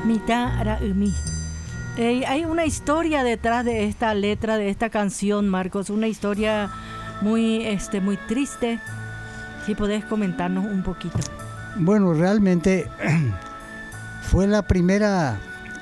Mitara Umi. Hay una historia detrás de esta letra, de esta canción, Marcos, una historia muy triste. Si podés comentarnos un poquito. Bueno, realmente fue la primera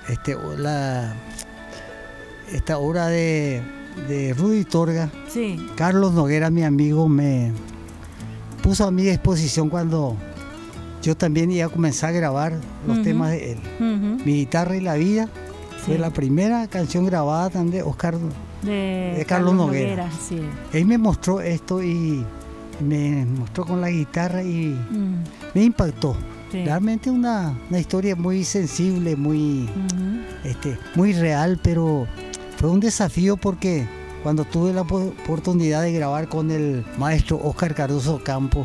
esta obra de Rudy Torga. Sí. Carlos Noguera, mi amigo, me puso a mi disposición cuando yo también iba a comenzar a grabar los temas de él. Mi guitarra y la vida fue la primera canción grabada también de Carlos Noguera. Sí. Él me mostró esto y me mostró con la guitarra y me impactó. Sí. Realmente una historia muy sensible, muy real, pero fue un desafío porque cuando tuve la oportunidad de grabar con el maestro Oscar Cardoso Campo,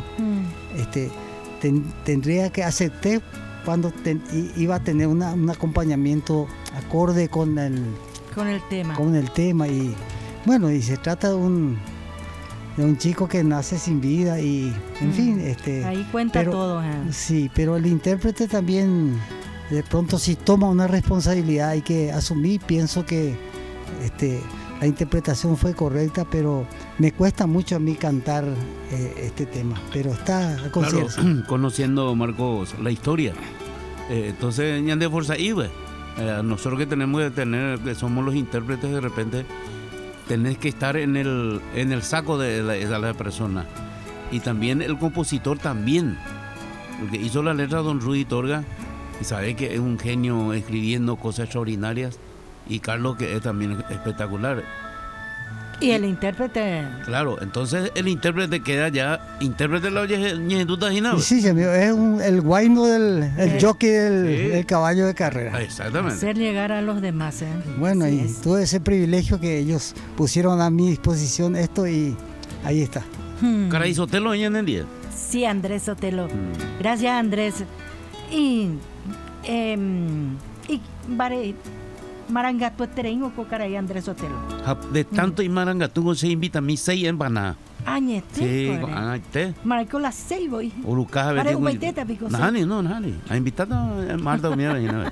tendría que aceptar cuando iba a tener un acompañamiento acorde con el tema. Y bueno, y se trata de un chico que nace sin vida y en fin, ahí cuenta todo. Sí, pero el intérprete también de pronto si toma una responsabilidad hay que asumir. Pienso que la interpretación fue correcta, pero me cuesta mucho a mí cantar este tema, pero está a conciencia. Claro, conociendo, Marcos, la historia. Entonces, ñande fuerza iba. Nosotros que tenemos que tener, que somos los intérpretes, de repente tenés que estar en el saco de la persona. Y también el compositor también, porque hizo la letra don Rudy Torga, y sabe que es un genio escribiendo cosas extraordinarias, y Carlos que es también espectacular. Y el intérprete. Claro, entonces el intérprete queda ya. Intérprete la oye, ¿tú te imaginas? Sí, amigo, es el guayno el jockey del caballo de carrera. Exactamente. Hacer llegar a los demás. Bueno, y tuve ese privilegio que ellos pusieron a mi disposición esto y ahí está. ¿Caray Sotelo en el día? Sí, Andrés Sotelo. Gracias, Andrés. Y Marangatu terengo cocaray Andrés Sotelo. De tanto y Marangatu se invita a mí 6 empanadas. Añete. Sí, añete. Marco las 6 voy. Urucaja Para un baiteta pico. Nani. Ha invitado a Marta Unida.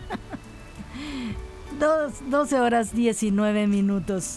12 horas 19 minutos.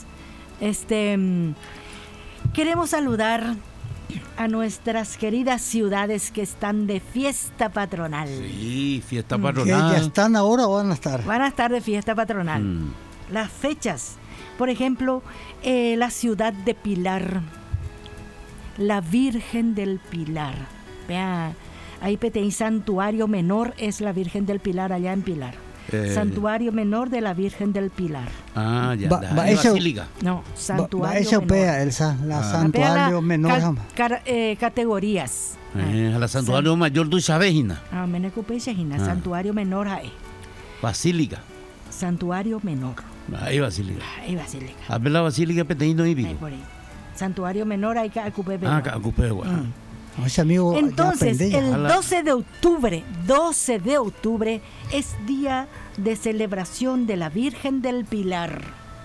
Queremos saludar a nuestras queridas ciudades que están de fiesta patronal. Sí, fiesta patronal. ¿Ya están ahora o van a estar? Van a estar de fiesta patronal. Las fechas, por ejemplo, la ciudad de Pilar, la Virgen del Pilar. Vea, ahí Peteí Santuario Menor es la Virgen del Pilar allá en Pilar. Santuario Menor de la Virgen del Pilar. Ah, ya. Basílica. No, Santuario Menor. Santuario Menor. Categorías. A la Santuario Mayor de Isabejina. Santuario Menor. Basílica. Santuario Menor. Ahí Basílica. A ver la Basílica Peteíno y Vigo. Santuario Menor hay que ocupar. Amigo, entonces, el 12 de octubre es día de celebración de la Virgen del Pilar.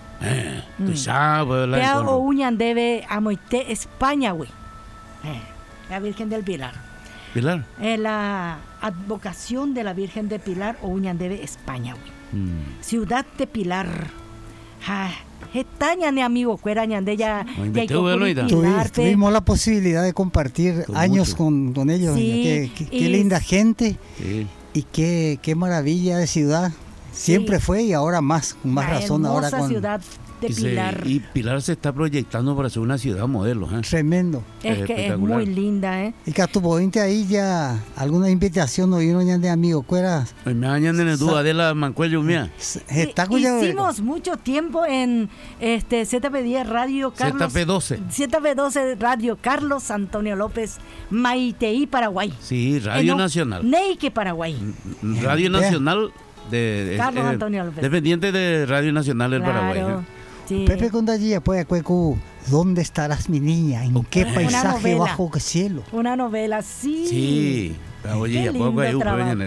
O uñan debe a Moité, España, güey. La Virgen del Pilar. Pilar. La advocación de la Virgen del Pilar o uñan debe España, güey. Ciudad de Pilar. Estaña, amigo, cuera ñande ya. Tuvimos la posibilidad de compartir años con ellos. Sí, qué linda gente. Sí. Y qué maravilla de ciudad. Siempre fue y ahora más, con más razón ahora con ciudad de Pilar. Y Pilar se está proyectando para ser una ciudad modelo. Tremendo. Es que es muy linda, Y que a tu bointe ahí ya alguna invitación no vino ya de amigos, cueras. Me añan en el dúo de la mancuello mía. Hicimos mucho tiempo en ZP10 Radio Carlos. ZP12 Radio Carlos Antonio López, Maiteí, Paraguay. Sí, Radio Nacional. Neique, Paraguay. Radio Nacional Carlos Antonio López. Dependiente de Radio Nacional del Paraguay. Sí. Pepe Condallía, pues, ¿dónde estarás, mi niña? ¿En qué paisaje bajo qué cielo? Una novela, sí. Sí. Oye,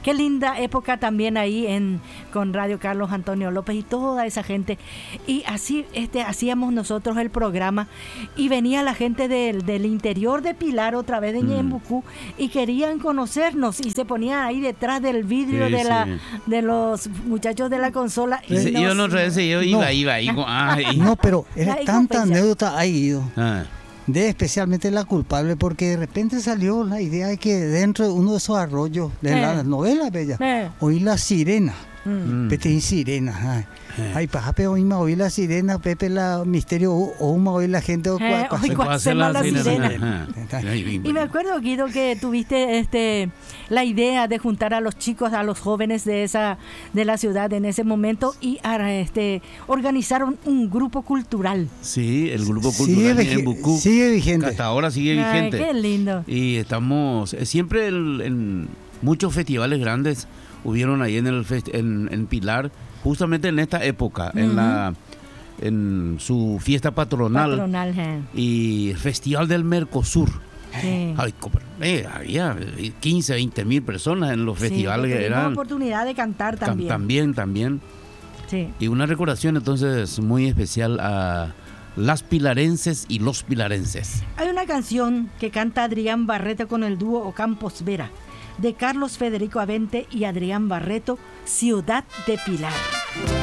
Qué linda época también ahí con Radio Carlos Antonio López y toda esa gente. Y así hacíamos nosotros el programa y venía la gente del interior de Pilar, otra vez de Ñembucú, y querían conocernos y se ponían ahí detrás del vidrio de los muchachos de la consola. Yo no sé, yo iba ahí. No, pero era Ahí tanta compensa. anécdota ahí ido. De especialmente la culpable, porque de repente salió la idea de que dentro de uno de esos arroyos de la novela bella, oí la sirena. Pepe sirena. Ay, pajape, oí la sirena, Pepe la misterio, oí la gente. La sirena. Y me acuerdo, Guido, que tuviste la idea de juntar a los chicos, a los jóvenes de la ciudad en ese momento y organizaron un grupo cultural. Sí, el grupo cultural en Bucú. Sigue vigente. Hasta ahora sigue vigente. Qué lindo. Y estamos siempre en muchos festivales grandes hubieron ahí en Pilar, justamente en esta época, en su fiesta patronal y el Festival del Mercosur. Sí. Había 15, 20 mil personas en los festivales. Sí, eran oportunidad de cantar también. También. Sí. Y una recordación entonces muy especial a las pilarenses y los pilarenses. Hay una canción que canta Adrián Barreto con el dúo Ocampos Vera, de Carlos Federico Avente y Adrián Barreto, Ciudad de Pilar.